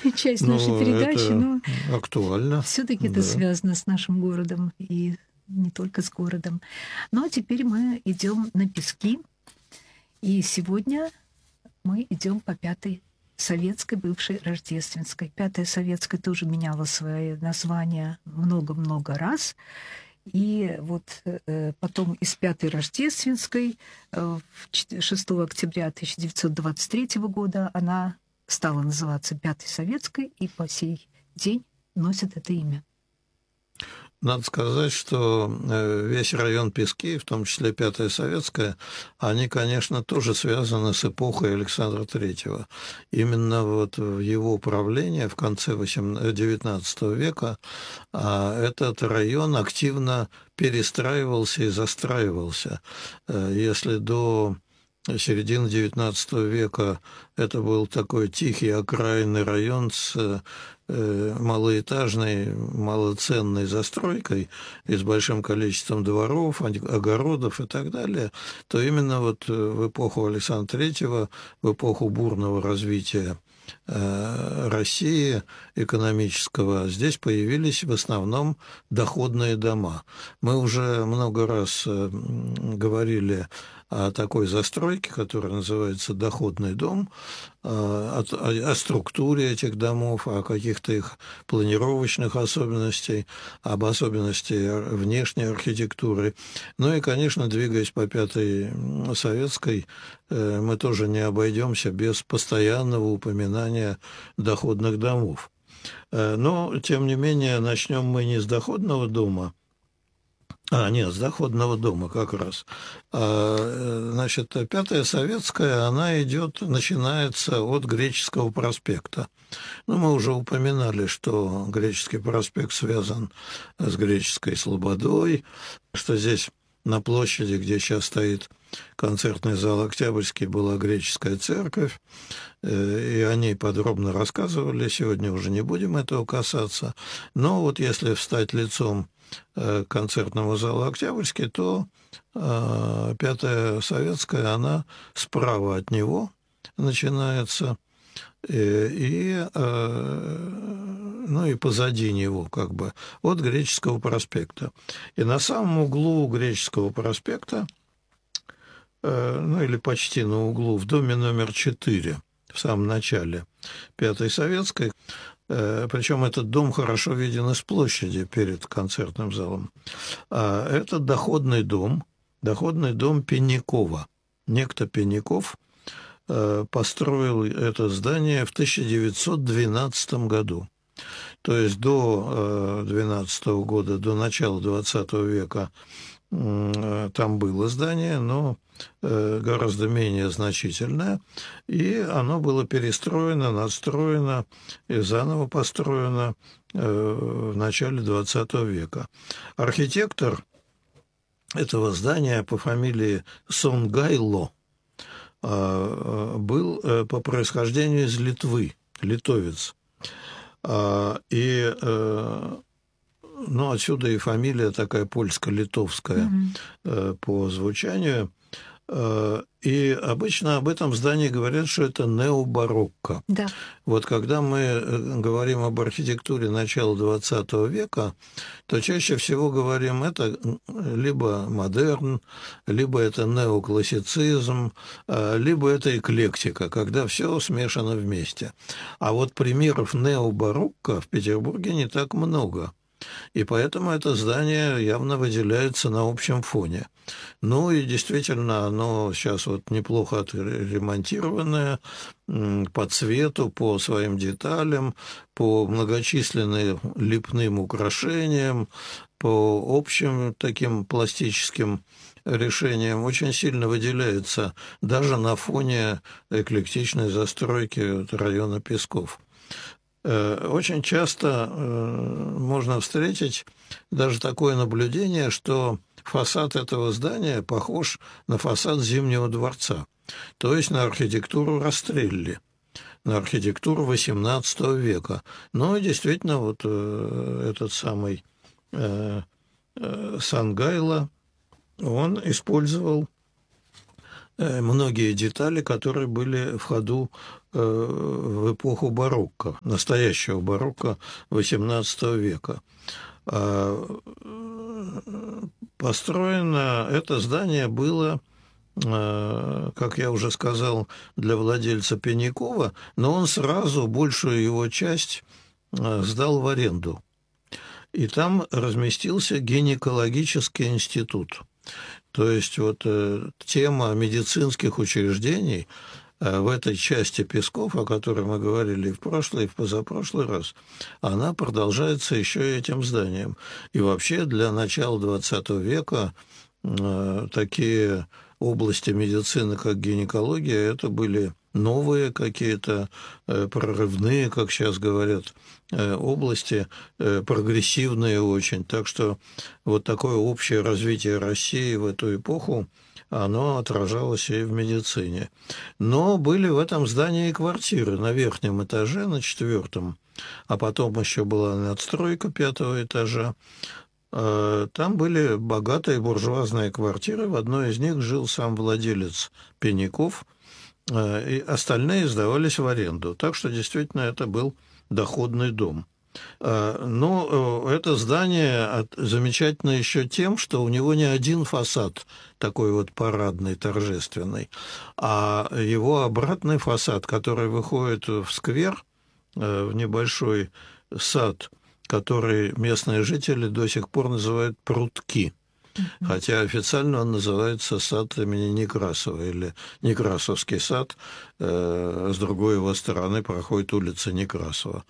часть нашей передачи, но актуально. Все-таки это связано с нашим городом и не только с городом. Ну а теперь мы идем на Пески. И сегодня мы идем по Пятой Советской, бывшей Рождественской. Пятая Советская тоже меняла свое название много-много раз. И вот потом из Пятой Рождественской 6 октября 1923 года она стала называться Пятой Советской и по сей день носит это имя. Надо сказать, что весь район Пески, в том числе Пятая Советская, они, конечно, тоже связаны с эпохой Александра Третьего. Именно вот в его правлении в конце XIX века этот район активно перестраивался и застраивался. Если до середины XIX века это был такой тихий окраинный район с малоэтажной, малоценной застройкой и с большим количеством дворов, огородов и так далее, то именно вот в эпоху Александра Третьего, в эпоху бурного развития России экономического, здесь появились в основном доходные дома. Мы уже много раз говорили о такой застройке, которая называется доходный дом, о структуре этих домов, о каких-то их планировочных особенностях, об особенностях внешней архитектуры. Ну и, конечно, двигаясь по Пятой Советской, мы тоже не обойдемся без постоянного упоминания доходных домов. Но, тем не менее, начнем мы не с доходного дома, нет, с доходного дома как раз. Значит, Пятая Советская, она начинается от Греческого проспекта. Ну, мы уже упоминали, что Греческий проспект связан с Греческой Слободой, что здесь на площади, где сейчас стоит концертный зал Октябрьский, была греческая церковь, и о ней подробно рассказывали. Сегодня уже не будем этого касаться. Но вот если встать лицом к концертному залу Октябрьский, то Пятая Советская, она справа от него начинается, ну и позади него, как бы, от Греческого проспекта. И на самом углу Греческого проспекта, ну или почти на углу, в доме номер 4, в самом начале Пятой Советской, причем этот дом хорошо виден из площади перед концертным залом, это доходный дом Пенякова. Некто Пеняков построил это здание в 1912 году. То есть до 12 года, до начала 20 века там было здание, но гораздо менее значительное, и оно было перестроено, надстроено и заново построено в начале 20 века. Архитектор этого здания по фамилии Сонгайло был по происхождению из Литвы, литовец. Ну, отсюда и фамилия такая польско-литовская по звучанию. И обычно об этом здании говорят, что это необарокко. Да. Вот когда мы говорим об архитектуре начала XX века, то чаще всего говорим, это либо модерн, либо это неоклассицизм, либо это эклектика, когда все смешано вместе. А вот примеров необарокко в Петербурге не так много. И поэтому это здание явно выделяется на общем фоне. Ну и действительно, оно сейчас вот неплохо отремонтированное по цвету, по своим деталям, по многочисленным лепным украшениям, по общим таким пластическим решениям. Очень сильно выделяется даже на фоне эклектичной застройки района Песков. Очень часто можно встретить даже такое наблюдение, что фасад этого здания похож на фасад Зимнего дворца, то есть на архитектуру Растрелли, на архитектуру XVIII века. Ну и действительно, вот этот самый Сонгайло, он использовал многие детали, которые были в ходу в эпоху барокко, настоящего барокко XVIII века. Построено это здание было, как я уже сказал, для владельца Пенькова, но он сразу большую его часть сдал в аренду. И там разместился гинекологический институт. То есть вот тема медицинских учреждений в этой части Песков, о которой мы говорили и в прошлый, и в позапрошлый раз, она продолжается еще и этим зданием. И вообще для начала XX века такие области медицины, как гинекология, это были новые какие-то прорывные, как сейчас говорят, области, прогрессивные очень. Так что вот такое общее развитие России в эту эпоху, оно отражалось и в медицине. Но были в этом здании и квартиры на верхнем этаже, на 4-м, а потом еще была надстройка 5-го этажа. Там были богатые буржуазные квартиры, в одной из них жил сам владелец Пеньков, и остальные сдавались в аренду. Так что действительно это был доходный дом. Но это здание замечательно еще тем, что у него не один фасад такой вот парадный, торжественный, а его обратный фасад, который выходит в сквер, в небольшой сад, который местные жители до сих пор называют прутки. Хотя официально он называется сад имени Некрасова или Некрасовский сад. С другой его стороны проходит улица Некрасова.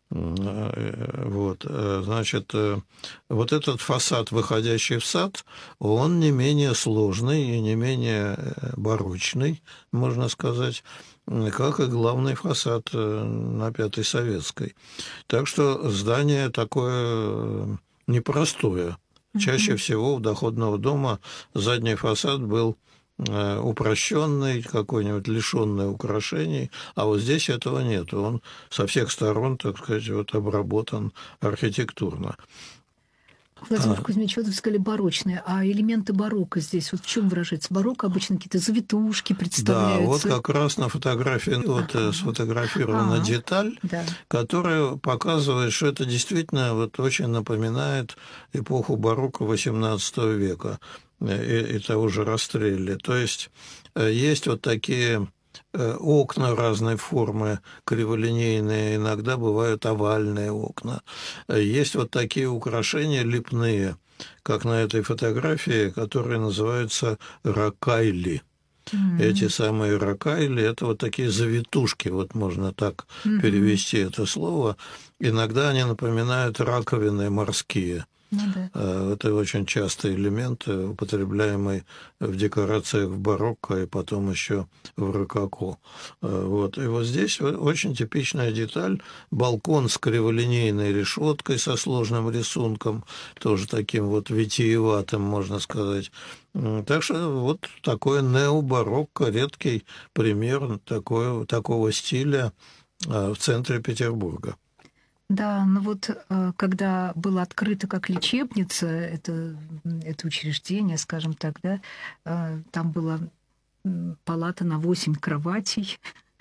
Вот, значит, вот этот фасад, выходящий в сад, он не менее сложный и не менее барочный, можно сказать, как и главный фасад на Пятой Советской. Так что здание такое непростое. Чаще всего у доходного дома задний фасад был упрощенный, какой-нибудь лишенный украшений, а вот здесь этого нет. Он со всех сторон, так сказать, вот обработан архитектурно. Владимир Кузьмич, вот вы сказали барочные, а элементы барокко здесь, вот в чем выражается? Барокко обычно какие-то завитушки представляются. Да, вот как раз на фотографии сфотографирована деталь, которая показывает, что это действительно вот очень напоминает эпоху барокко XVIII века и того же Растрелли. То есть есть вот такие окна разной формы, криволинейные, иногда бывают овальные окна. Есть вот такие украшения лепные, как на этой фотографии, которые называются ракайли. Эти самые ракайли – это вот такие завитушки, вот можно так перевести это слово. Иногда они напоминают раковины морские. Это очень частый элемент, употребляемый в декорациях в барокко и потом еще в рококо. Вот. И вот здесь очень типичная деталь – балкон с криволинейной решеткой со сложным рисунком, тоже таким вот витиеватым, можно сказать. Так что вот такое необарокко, редкий пример такого стиля в центре Петербурга. Да, ну вот когда было открыто как лечебница, это учреждение, скажем так, да, там была палата на 8 кроватей,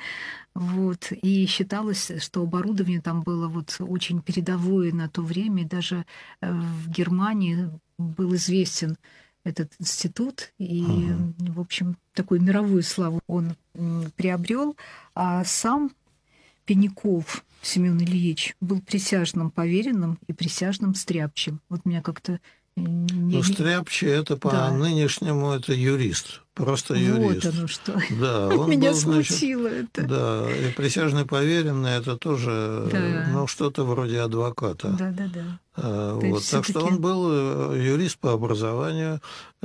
вот, и считалось, что оборудование там было вот очень передовое на то время, и даже в Германии был известен этот институт, и, в общем, такую мировую славу он приобрел, а сам Пеньков Семен Ильич был присяжным поверенным и присяжным стряпчим. Вот меня как-то... Стряпчий – это по-нынешнему это юрист, просто юрист. Вот оно что. Да, он меня был, смутило это. Да, и присяжный поверенный – это тоже что-то вроде адвоката. Да. Вот. Так что он был юрист по образованию,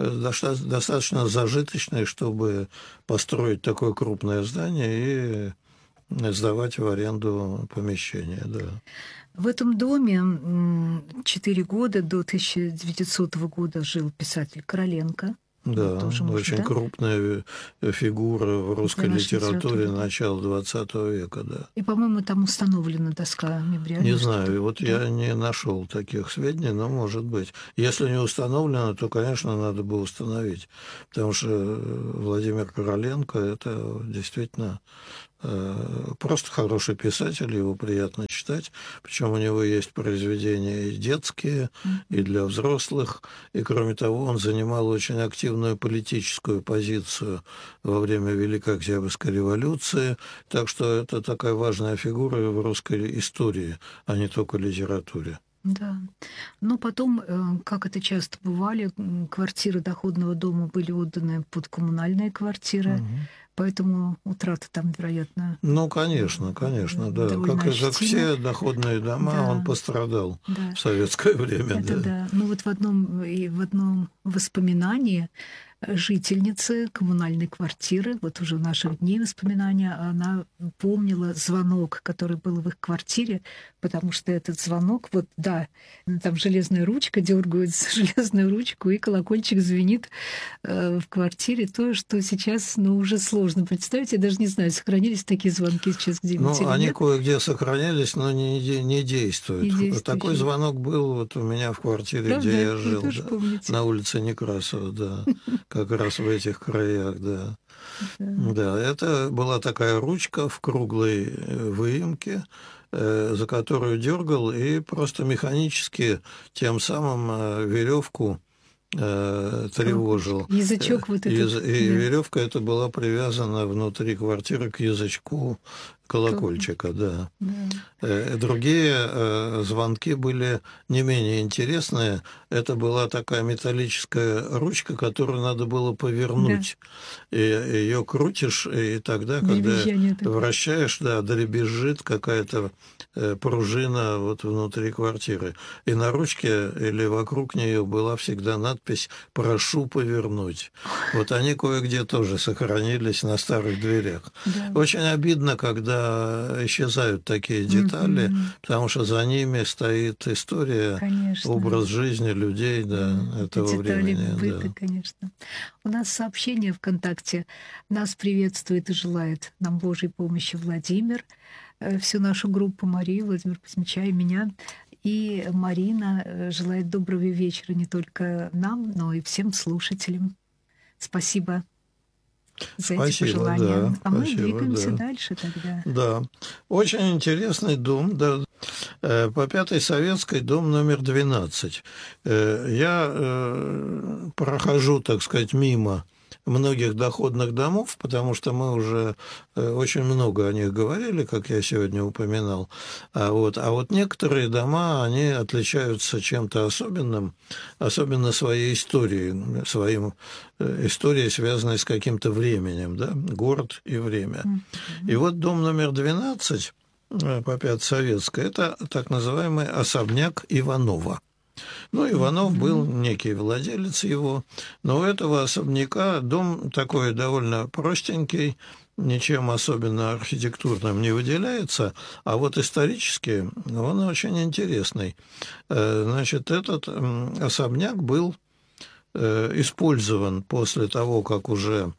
достаточно зажиточный, чтобы построить такое крупное здание и сдавать в аренду помещение, да. В этом доме 4 года до 1900 года жил писатель Короленко. Да, тоже очень можно, да? крупная фигура в русской Для нашей литературе литературы, да. начала XX века, да. И, по-моему, там установлена доска Не мемориальная, что-то, знаю, вот да? я не нашел таких сведений, но может быть. Если не установлено, то, конечно, надо бы установить, потому что Владимир Короленко – это действительно просто хороший писатель, его приятно читать, причем у него есть произведения и детские, и для взрослых, и кроме того он занимал очень активную политическую позицию во время Великой Октябрьской революции, так что это такая важная фигура в русской истории, а не только литературе. Да. Но потом, как это часто бывали, квартиры доходного дома были отданы под коммунальные квартиры, Мгм. поэтому утрата там, вероятно, Ну, конечно, конечно, да. довольно Как ощутима. все доходные дома, он Да, пострадал да, в советское время, это да. да. Ну вот в одном воспоминании жительницы коммунальной квартиры, вот уже в наших дней воспоминания, она помнила звонок, который был в их квартире, потому что этот звонок, вот да, там железная ручка, дергают за железную ручку, и колокольчик звенит в квартире. То, что сейчас, ну, уже сложно представить. Я даже не знаю, сохранились такие звонки сейчас где-нибудь Ну, или они нет, кое-где сохранились, но не не действуют. Такой действующие. звонок был вот у меня в квартире, где Правда? я Вы жил, тоже да, помните? на улице Некрасова, да, как раз в этих краях, да. Да. Да, это была такая ручка в круглой выемке, за которую дергал и просто механически тем самым веревку Колокольчик. тревожил. Язычок вот И этот, да, веревка эта была привязана внутри квартиры к язычку колокольчик. колокольчика, да. Да. Другие звонки были не менее интересные. Это была такая металлическая ручка, которую надо было Да. повернуть. И ее крутишь, и тогда, когда Дребезжание такое. вращаешь, да, дребезжит какая-то пружина вот внутри квартиры. И на ручке или вокруг нее была всегда надпись «Прошу повернуть». Вот они кое-где тоже сохранились на старых дверях. Да. Очень обидно, когда исчезают такие детали, Мгм. потому что за ними стоит история, Конечно. образ жизни людей, да, Это этого детали времени, быта, да. конечно. У нас сообщение ВКонтакте. Нас приветствует и желает нам Божьей помощи Владимир, всю нашу группу Марии, Владимир Кузьмича и меня. И Марина желает доброго вечера не только нам, но и всем слушателям. Спасибо за эти Спасибо, пожелания. да, А мы спасибо, двигаемся да. дальше тогда. Да, очень интересный дом, да. По Пятой Советской, дом номер 12. Я прохожу, так сказать, мимо многих доходных домов, потому что мы уже очень много о них говорили, как я сегодня упоминал. А вот некоторые дома, они отличаются чем-то особенным, особенно своей историей, историей, связанной с каким-то временем, да, город и время. И вот дом номер 12 по Пятой Советской – это так называемый особняк Иванова. Ну, Иванов был некий владелец его, но у этого особняка дом такой довольно простенький, ничем особенно архитектурным не выделяется, а вот исторически он очень интересный. Значит, этот особняк был использован после того, как уже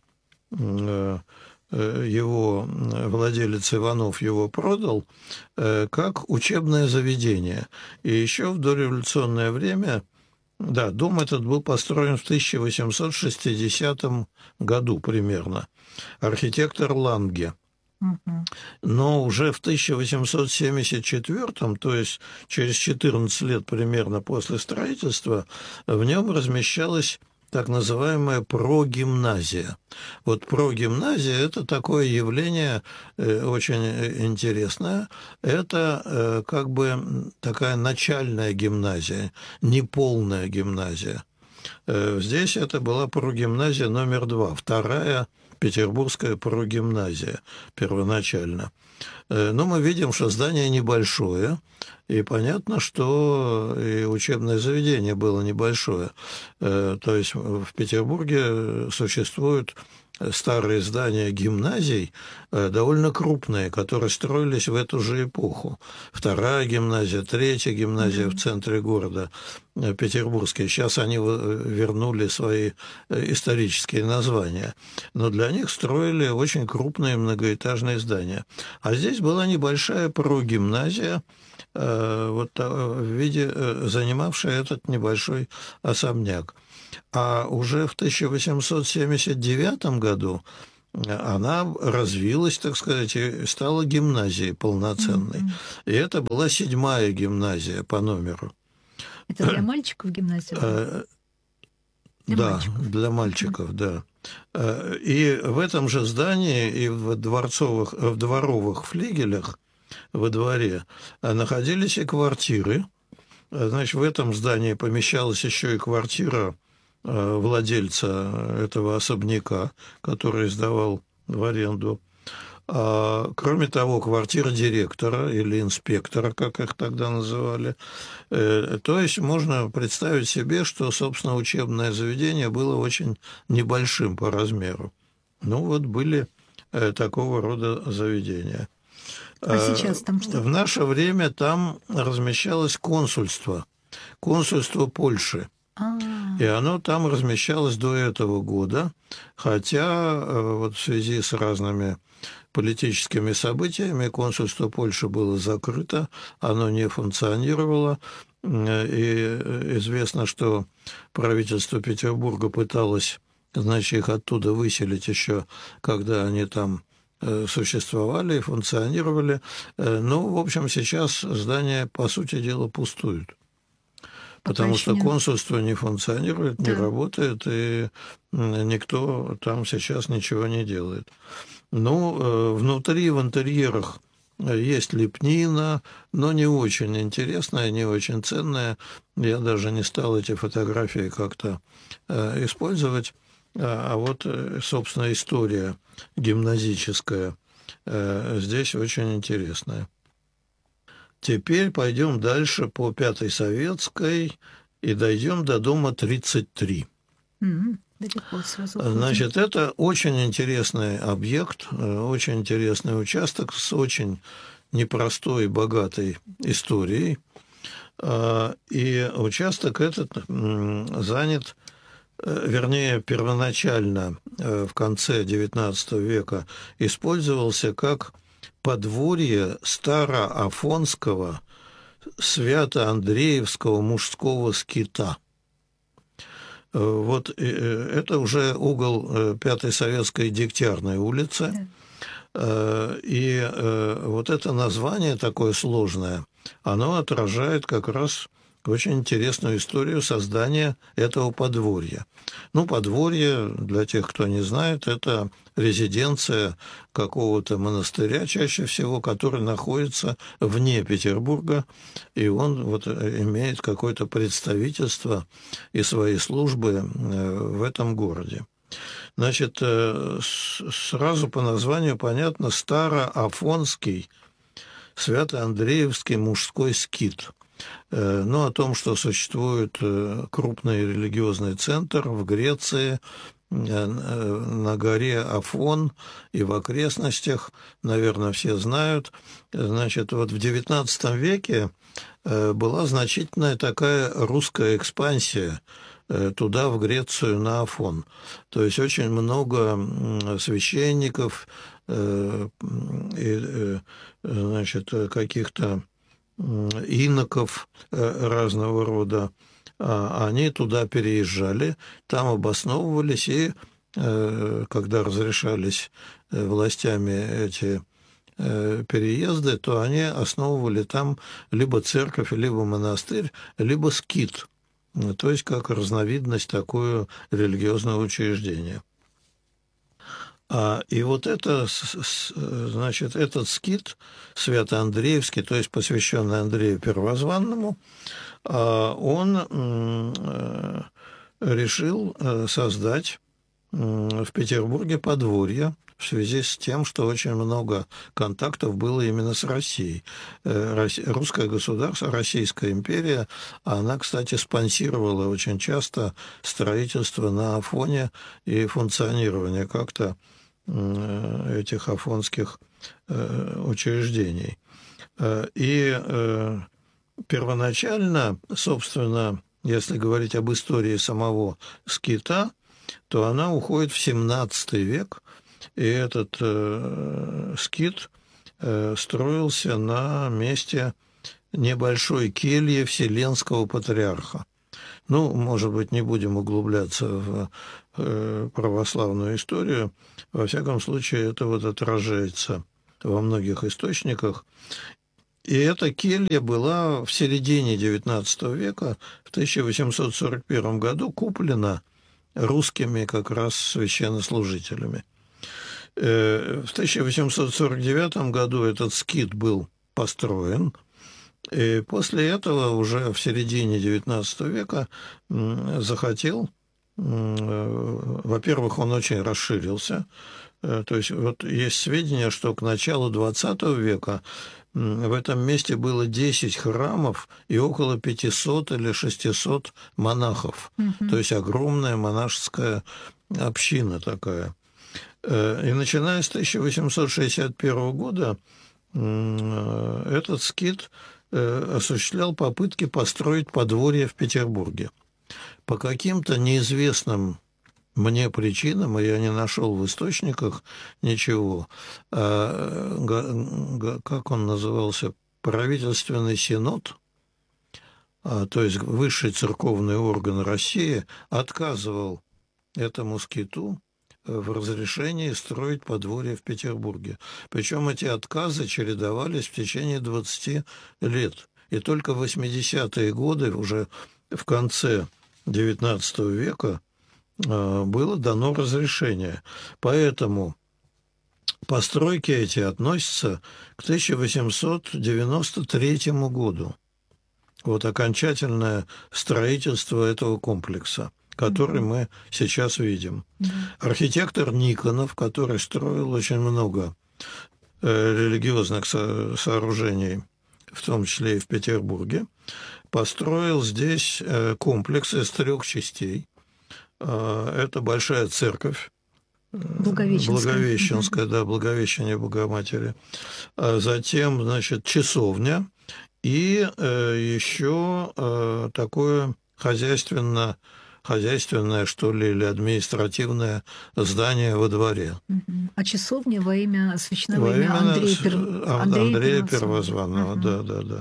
его владелец Иванов его продал, как учебное заведение. И еще в дореволюционное время, да, дом этот был построен в 1860 году примерно. Архитектор Ланге. Но уже в 1874, то есть через 14 лет примерно после строительства, в нем размещалась так называемая прогимназия. Вот прогимназия – это такое явление очень интересное. Это как бы такая начальная гимназия, неполная гимназия. Здесь это была прогимназия номер 2, вторая Петербургская прогимназия первоначально. Но мы видим, что здание небольшое, и понятно, что и учебное заведение было небольшое. То есть в Петербурге существуют старые здания гимназий, довольно крупные, которые строились в эту же эпоху. Вторая гимназия, третья гимназия в центре города петербургские. Сейчас они вернули свои исторические названия. Но для них строили очень крупные многоэтажные здания. А здесь была небольшая прогимназия, вот в виде занимавшая этот небольшой особняк. А уже в 1879 году она развилась, так сказать, и стала гимназией полноценной. И это была 7-я гимназия по номеру. Это для мальчиков гимназия? Для мальчиков, да. И в этом же здании, и в дворовых флигелях во дворе находились и квартиры. Значит, в этом здании помещалась еще и квартира владельца этого особняка, который сдавал в аренду. Кроме того, квартира директора или инспектора, как их тогда называли. То есть можно представить себе, что, собственно, учебное заведение было очень небольшим по размеру. Ну вот были такого рода заведения. А сейчас там что? В наше время там размещалось консульство Польши. И оно там размещалось до этого года, хотя вот в связи с разными политическими событиями консульство Польши было закрыто, оно не функционировало, и известно, что правительство Петербурга пыталось, значит, их оттуда выселить еще, когда они там существовали и функционировали. Ну, в общем, сейчас здания, по сути дела, пустуют. Потому что консульство не функционирует, не работает, и никто там сейчас ничего не делает. Ну, внутри, в интерьерах есть лепнина, но не очень интересная, не очень ценная. Я даже не стал эти фотографии как-то использовать. А вот, собственно, история гимназическая здесь очень интересная. Теперь пойдем дальше по Пятой Советской и дойдем до дома 33. Далеко сразу. Значит, это очень интересный объект, очень интересный участок с очень непростой и богатой историей. И участок этот занят, вернее, первоначально в конце XIX века использовался как подворье Староафонского Свято-Андреевского мужского скита. Вот это уже угол Пятой Советской Дегтярной улицы. И вот это название такое сложное, оно отражает как раз очень интересную историю создания этого подворья. Ну, подворье, для тех, кто не знает, это резиденция какого-то монастыря, чаще всего, который находится вне Петербурга, и он вот имеет какое-то представительство и свои службы в этом городе. Значит, сразу по названию понятно: Староафонский Свято-Андреевский мужской скит. Но о том, что существует крупный религиозный центр в Греции, на горе Афон и в окрестностях, наверное, все знают. Значит, вот в XIX веке была значительная такая русская экспансия туда, в Грецию, на Афон. То есть очень много священников и, значит, каких-то иноков разного рода, они туда переезжали, там обосновывались, и когда разрешались властями эти переезды, то они основывали там либо церковь, либо монастырь, либо скит, то есть как разновидность такое религиозного учреждения. И вот это, значит, этот скит Свято-Андреевский, то есть посвященный Андрею Первозванному, он решил создать в Петербурге подворье в связи с тем, что очень много контактов было именно с Россией. Русское государство, Российская империя, она, кстати, спонсировала очень часто строительство на Афоне и функционирование как-то этих афонских учреждений. И первоначально, собственно, если говорить об истории самого скита, то она уходит в XVII век, и этот скит строился на месте небольшой кельи Вселенского патриарха. Ну, может быть, не будем углубляться в православную историю. Во всяком случае, это вот отражается во многих источниках. И эта келья была в середине XIX века, в 1841 году, куплена русскими как раз священнослужителями. В 1849 году этот скит был построен, и после этого уже в середине XIX века захотел, во-первых, он очень расширился, то есть вот есть сведения, что к началу XX века в этом месте было 10 храмов и около 500 или 600 монахов, то есть огромная монашеская община такая. И начиная с 1861 года этот скит осуществлял попытки построить подворье в Петербурге. По каким-то неизвестным мне причинам, и я не нашел в источниках ничего, как он назывался, правительственный синод, то есть высший церковный орган России, отказывал этому скиту в разрешении строить подворье в Петербурге. Причем эти отказы чередовались в течение 20 лет. И только в 80-е годы, уже в конце XIX века, было дано разрешение. Поэтому постройки эти относятся к 1893 году. Вот окончательное строительство этого комплекса, который мы сейчас видим. Архитектор Никонов, который строил очень много религиозных сооружений, в том числе и в Петербурге, построил здесь комплекс из 3 частей. Это большая церковь, Благовещенская, да, Благовещение Богоматери. Затем, значит, часовня и еще такое хозяйственное, что ли, или административное здание во дворе. А часовня во имя священного имя Андрея Первозванного, да.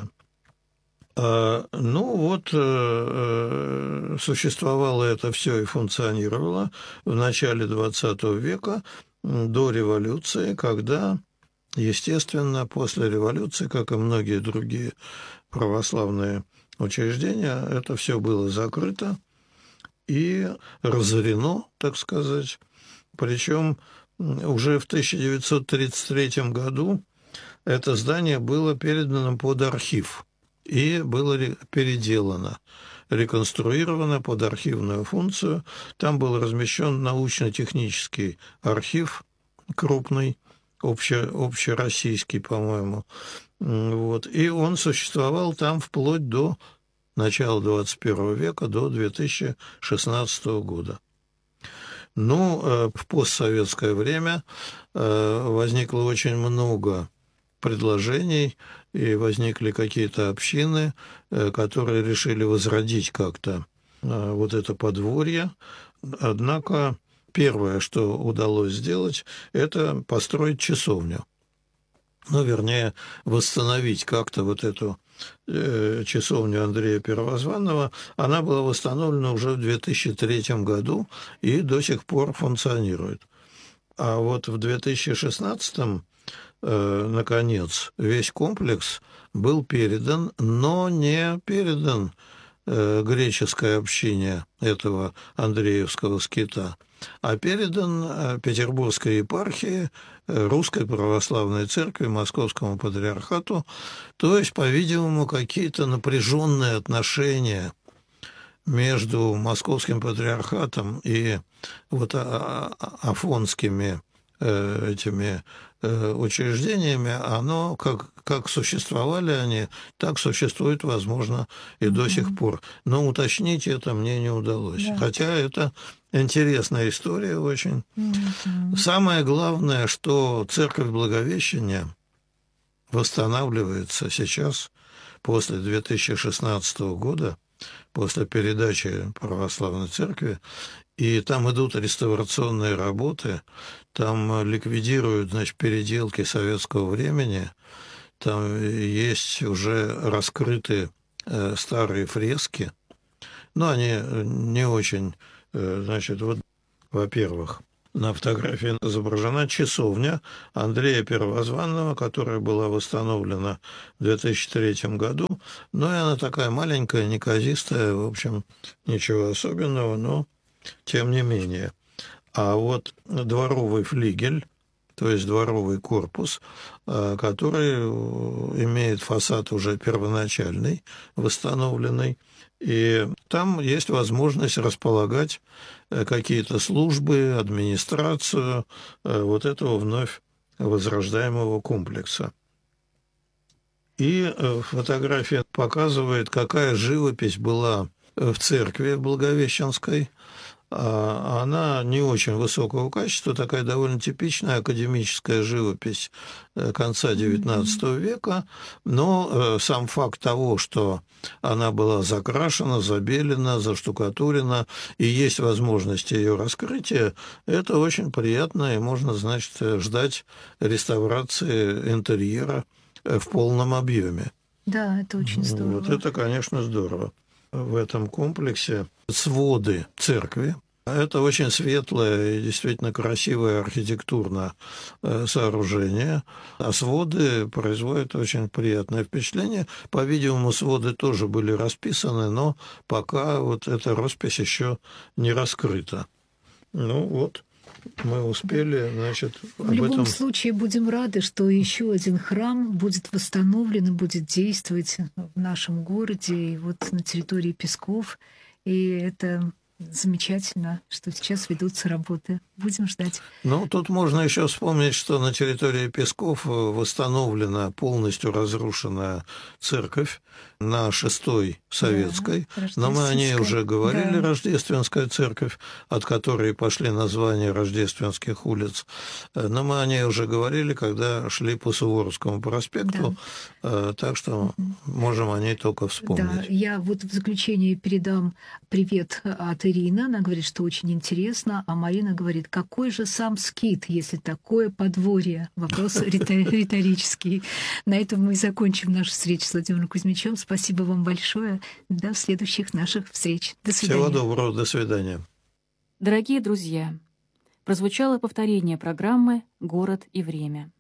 Ну вот, существовало это все и функционировало в начале XX века, до революции, когда, естественно, после революции, как и многие другие православные учреждения, это все было закрыто и разорено, так сказать. Причем уже в 1933 году это здание было передано под архив и было переделано, реконструировано под архивную функцию. Там был размещен научно-технический архив крупный, общероссийский, по-моему. Вот. И он существовал там вплоть до начала 21 века, до 2016 года. Ну, в постсоветское время возникло очень много предложений, и возникли какие-то общины, которые решили возродить как-то вот это подворье. Однако первое, что удалось сделать, это построить часовню. Ну, вернее, восстановить как-то вот эту часовню Андрея Первозванного. Она была восстановлена уже в 2003 году и до сих пор функционирует. А вот в 2016 наконец, весь комплекс был передан, но не передан греческой общине этого Андреевского скита, а передан Петербургской епархии, Русской Православной Церкви, Московскому Патриархату, то есть, по-видимому, какие-то напряженные отношения между Московским Патриархатом и вот афонскими этими учреждениями, оно, как существовали они, так существует, возможно, и до сих пор. Но уточнить это мне не удалось. Да. Хотя это интересная история очень. Самое главное, что Церковь Благовещения восстанавливается сейчас, после 2016 года, после передачи Православной Церкви, и там идут реставрационные работы, там ликвидируют, значит, переделки советского времени, там есть уже раскрыты старые фрески, но они не очень, значит, вот, во-первых, на фотографии изображена часовня Андрея Первозванного, которая была восстановлена в 2003 году. Но и она такая маленькая, неказистая, в общем, ничего особенного, но тем не менее. А вот дворовый флигель, то есть дворовый корпус, который имеет фасад уже первоначальный, восстановленный, и там есть возможность располагать какие-то службы, администрацию вот этого вновь возрождаемого комплекса. И фотография показывает, какая живопись была в церкви Благовещенской. Она не очень высокого качества, такая довольно типичная академическая живопись конца XIX века, но сам факт того, что она была закрашена, забелена, заштукатурена, и есть возможность ее раскрытия, это очень приятно, и можно, значит, ждать реставрации интерьера в полном объеме. Да, это очень здорово. Вот это, конечно, здорово. В этом комплексе своды церкви. Это очень светлое и действительно красивое архитектурное сооружение, а своды производят очень приятное впечатление. По-видимому, своды тоже были расписаны, но пока вот эта роспись еще не раскрыта. Ну вот, мы успели, значит, В любом случае будем рады, что еще один храм будет восстановлен и будет действовать в нашем городе и вот на территории Песков. И это замечательно, что сейчас ведутся работы. Будем ждать. Ну, тут можно еще вспомнить, что на территории Песков восстановлена полностью разрушенная церковь на Шестой Советской. Да, но мы о ней уже говорили, да. Рождественская церковь, от которой пошли названия рождественских улиц. Но мы о ней уже говорили, когда шли по Суворовскому проспекту, да. Так что можем о ней только вспомнить. Да, я вот в заключение передам привет от Ирины. Она говорит, что очень интересно, а Марина говорит, какой же сам скит, если такое подворье? Вопрос риторический. На этом мы и закончим нашу встречу с Владимиром Кузьмичем. Спасибо вам большое. До следующих наших встреч. До свидания. Всего доброго. До свидания. Дорогие друзья, прозвучало повторение программы «Город и время».